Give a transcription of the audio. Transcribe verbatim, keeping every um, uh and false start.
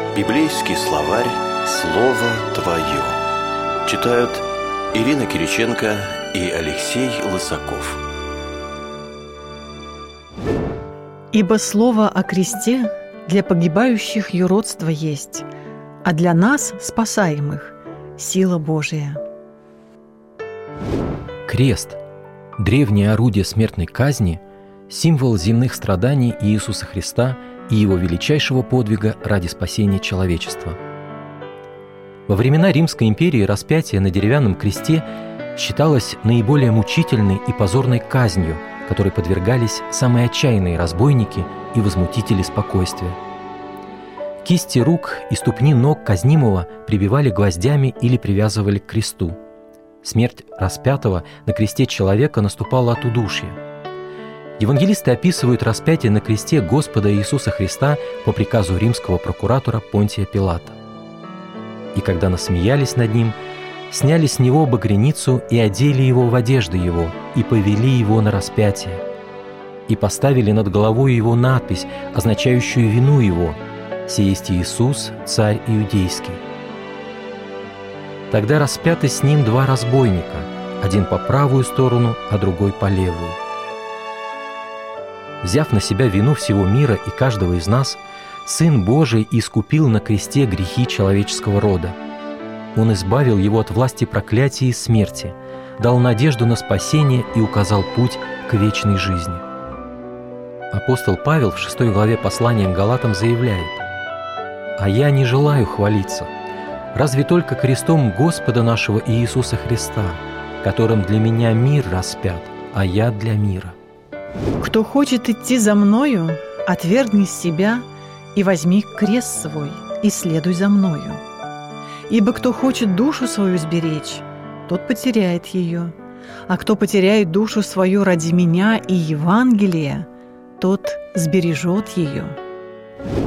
Библейский словарь «Слово Твое». Читают Ирина Кириченко и Алексей Лысаков. «Ибо слово о кресте для погибающих юродство есть, а для нас, спасаемых, сила Божия». Крест – древнее орудие смертной казни, символ земных страданий Иисуса Христа и Его величайшего подвига ради спасения человечества. Во времена Римской империи распятие на деревянном кресте считалось наиболее мучительной и позорной казнью, которой подвергались самые отчаянные разбойники и возмутители спокойствия. Кисти рук и ступни ног казнимого прибивали гвоздями или привязывали к кресту. Смерть распятого на кресте человека наступала от удушья. Евангелисты описывают распятие на кресте Господа Иисуса Христа по приказу римского прокуратора Понтия Пилата. «И когда насмеялись над ним, сняли с него багряницу и одели его в одежды его, и повели его на распятие, и поставили над головой его надпись, означающую вину его: «Сей есть Иисус, царь иудейский». Тогда распяты с ним два разбойника, один по правую сторону, а другой по левую. Взяв на себя вину всего мира и каждого из нас, Сын Божий искупил на кресте грехи человеческого рода. Он избавил его от власти проклятия и смерти, дал надежду на спасение и указал путь к вечной жизни. Апостол Павел в шестой главе послания к Галатам заявляет: «А я не желаю хвалиться, разве только крестом Господа нашего Иисуса Христа, которым для меня мир распят, а я для мира». «Кто хочет идти за Мною, отвергни себя и возьми крест свой, и следуй за Мною. Ибо кто хочет душу свою сберечь, тот потеряет ее, а кто потеряет душу свою ради Меня и Евангелия, тот сбережет ее».